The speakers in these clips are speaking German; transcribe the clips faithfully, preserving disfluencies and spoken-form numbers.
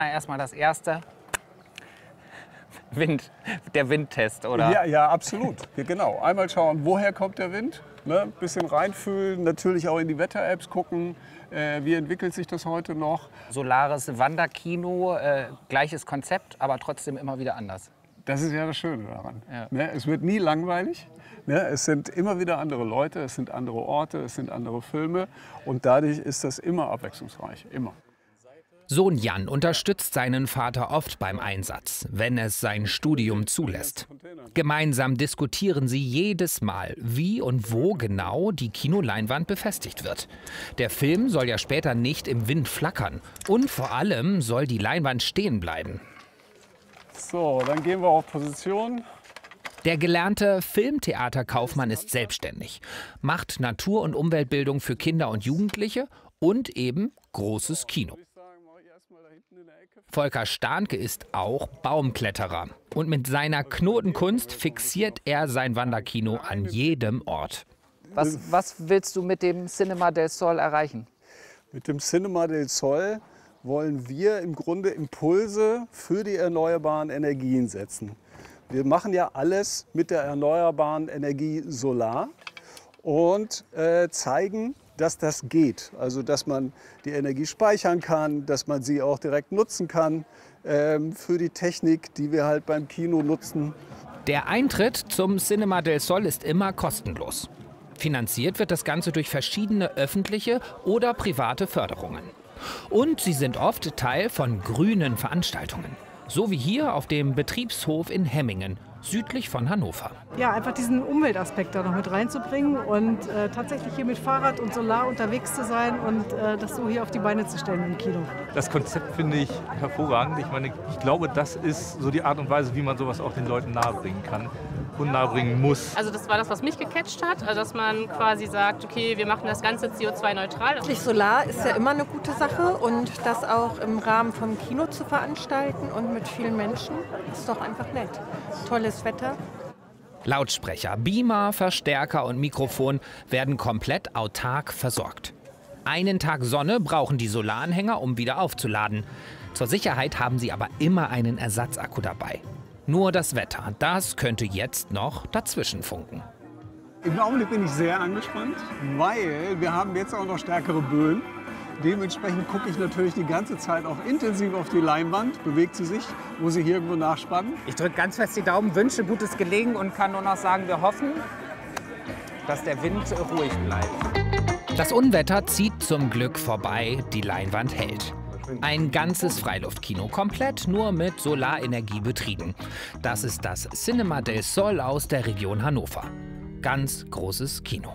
Erstmal das Erste. Wind, der Windtest, oder? Ja, ja, absolut. Ja, genau. Einmal schauen, woher kommt der Wind. Ne? Ein bisschen reinfühlen, natürlich auch in die Wetter-Apps gucken. Äh, wie entwickelt sich das heute noch? Solaris Wanderkino, äh, gleiches Konzept, aber trotzdem immer wieder anders. Das ist ja das Schöne daran. Ja. Ne? Es wird nie langweilig. Ne? Es sind immer wieder andere Leute, es sind andere Orte, es sind andere Filme. Und dadurch ist das immer abwechslungsreich, immer. Sohn Jan unterstützt seinen Vater oft beim Einsatz, wenn es sein Studium zulässt. Gemeinsam diskutieren sie jedes Mal, wie und wo genau die Kinoleinwand befestigt wird. Der Film soll ja später nicht im Wind flackern. Und vor allem soll die Leinwand stehen bleiben. So, dann gehen wir auf Position. Der gelernte Filmtheaterkaufmann ist selbstständig, macht Natur- und Umweltbildung für Kinder und Jugendliche und eben großes Kino. Volker Stahnke ist auch Baumkletterer. Und mit seiner Knotenkunst fixiert er sein Wanderkino an jedem Ort. Was, was willst du mit dem Cinema del Sol erreichen? Mit dem Cinema del Sol wollen wir im Grunde Impulse für die erneuerbaren Energien setzen. Wir machen ja alles mit der erneuerbaren Energie Solar und äh, zeigen, dass das geht. Also dass man die Energie speichern kann, dass man sie auch direkt nutzen kann ähm, für die Technik, die wir halt beim Kino nutzen. Der Eintritt zum Cinema del Sol ist immer kostenlos. Finanziert wird das Ganze durch verschiedene öffentliche oder private Förderungen. Und sie sind oft Teil von grünen Veranstaltungen. So wie hier auf dem Betriebshof in Hemmingen, südlich von Hannover. Ja, einfach diesen Umweltaspekt da noch mit reinzubringen und äh, tatsächlich hier mit Fahrrad und Solar unterwegs zu sein und äh, das so hier auf die Beine zu stellen im Kino. Das Konzept finde ich hervorragend. Ich meine, ich glaube, das ist so die Art und Weise, wie man sowas auch den Leuten nahebringen kann und nahebringen muss. Also das war das, was mich gecatcht hat, also dass man quasi sagt, okay, wir machen das Ganze C O zwei neutral. Solar ist ja immer eine gute Sache und das auch im Rahmen vom Kino zu veranstalten und mit vielen Menschen ist doch einfach nett. Tolles Wetter. Lautsprecher, Beamer, Verstärker und Mikrofon werden komplett autark versorgt. Einen Tag Sonne brauchen die Solaranhänger, um wieder aufzuladen. Zur Sicherheit haben sie aber immer einen Ersatzakku dabei. Nur das Wetter, das könnte jetzt noch dazwischen funken. Im Augenblick bin ich sehr angespannt, weil wir haben jetzt auch noch stärkere Böen. Dementsprechend gucke ich natürlich die ganze Zeit auch intensiv auf die Leinwand. Bewegt sie sich? Muss sie hier irgendwo nachspannen? Ich drücke ganz fest die Daumen, wünsche gutes Gelingen und kann nur noch sagen, wir hoffen, dass der Wind ruhig bleibt. Das Unwetter zieht zum Glück vorbei, die Leinwand hält. Ein ganzes Freiluftkino, komplett nur mit Solarenergie betrieben. Das ist das Cinema del Sol aus der Region Hannover. Ganz großes Kino.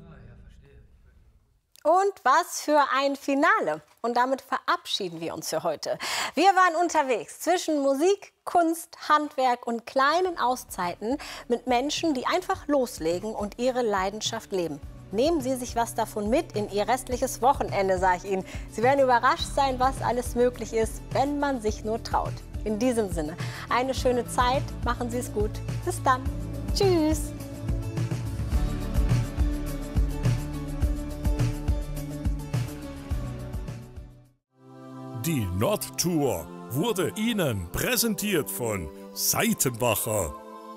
Und was für ein Finale. Und damit verabschieden wir uns für heute. Wir waren unterwegs zwischen Musik, Kunst, Handwerk und kleinen Auszeiten mit Menschen, die einfach loslegen und ihre Leidenschaft leben. Nehmen Sie sich was davon mit in Ihr restliches Wochenende, sage ich Ihnen. Sie werden überrascht sein, was alles möglich ist, wenn man sich nur traut. In diesem Sinne, eine schöne Zeit, machen Sie es gut. Bis dann. Tschüss. Die Nordtour wurde Ihnen präsentiert von Seitenbacher.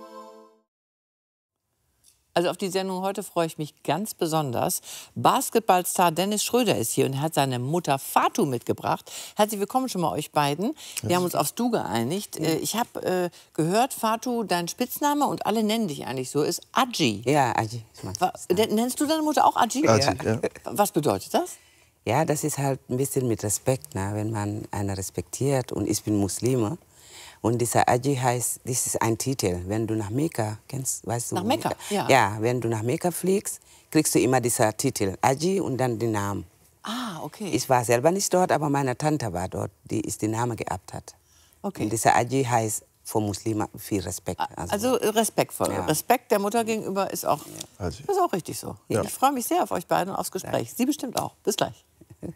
Also auf die Sendung heute freue ich mich ganz besonders. Basketballstar Dennis Schröder ist hier und hat seine Mutter Fatou mitgebracht. Herzlich willkommen schon mal euch beiden. Wir haben uns aufs Du geeinigt. Ja. Ich habe äh, gehört, Fatou, dein Spitzname, und alle nennen dich eigentlich so, ist Aji. Ja, Aji. Nennst du deine Mutter auch Aji? Aji, ja. Was bedeutet das? Ja, das ist halt ein bisschen mit Respekt, ne? Wenn man einen respektiert. Und ich bin Muslime. Und dieser Aji heißt, das ist ein Titel. Wenn du nach Mekka, kennst, weißt du? Nach Mekka, ja. Ja, wenn du nach Mekka fliegst, kriegst du immer dieser Titel, Aji und dann den Namen. Ah, okay. Ich war selber nicht dort, aber meine Tante war dort, die ist den Namen geerbt hat. Okay. Und dieser Aji heißt für Muslime viel Respekt. Also, also respektvoll. Ja. Respekt der Mutter gegenüber ist auch, ja. ist auch richtig so. Ja. Ich freue mich sehr auf euch beiden und aufs Gespräch. Ja. Sie bestimmt auch. Bis gleich.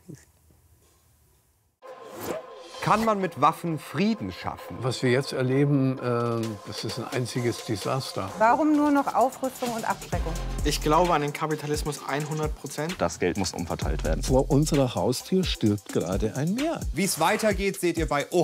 Kann man mit Waffen Frieden schaffen? Was wir jetzt erleben, äh, das ist ein einziges Desaster. Warum nur noch Aufrüstung und Abschreckung? Ich glaube an den Kapitalismus hundert Prozent. Das Geld muss umverteilt werden. Vor unserer Haustür stirbt gerade ein Meer. Wie es weitergeht, seht ihr bei O